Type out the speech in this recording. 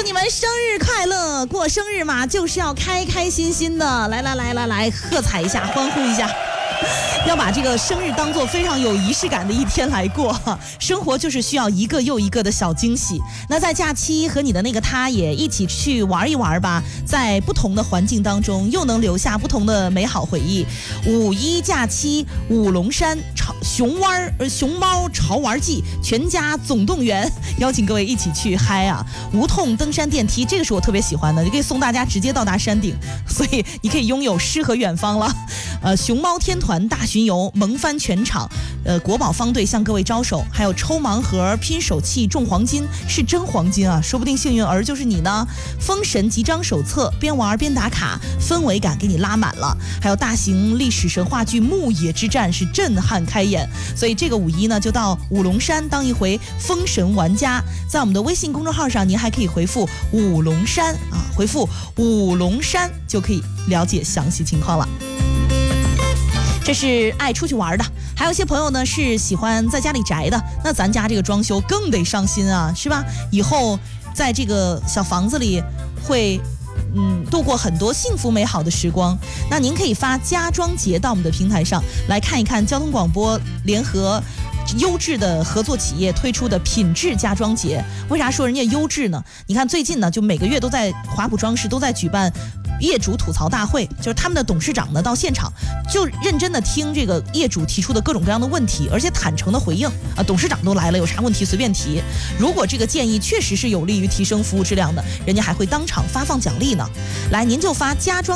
你们生日快乐！过生日嘛，就是要开开心心的，来，喝彩一下，欢呼一下。要把这个生日当作非常有仪式感的一天来过，生活就是需要一个又一个的小惊喜。那在假期和你的那个他也一起去玩一玩吧，在不同的环境当中又能留下不同的美好回忆。五一假期五龙山熊猫潮玩季，全家总动员，邀请各位一起去嗨啊！无痛登山电梯，这个是我特别喜欢的，就可以送大家直接到达山顶，所以你可以拥有诗和远方了。熊猫天团大巡游，萌翻全场，国宝方队向各位招手，还有抽盲盒、拼手气、中黄金，是真黄金啊，说不定幸运儿就是你呢。封神集章手册，边玩边打卡，氛围感给你拉满了。还有大型历史神话剧《牧野之战》是震撼开演，所以这个五一呢，就到五龙山当一回封神玩家。在我们的微信公众号上，您还可以回复五龙山啊，回复五龙山就可以了解详细情况了。这是爱出去玩的，还有一些朋友呢是喜欢在家里宅的，那咱家这个装修更得上心啊，是吧？以后在这个小房子里会度过很多幸福美好的时光。那您可以发家装节到我们的平台上来看一看，交通广播联合优质的合作企业推出的品质家装节。为啥说人家优质呢？你看最近呢，就每个月都在华普装饰都在举办业主吐槽大会，就是他们的董事长呢到现场就认真的听这个业主提出的各种各样的问题，而且坦诚的回应啊，董事长都来了，有啥问题随便提。如果这个建议确实是有利于提升服务质量的，人家还会当场发放奖励呢。来，您就发家装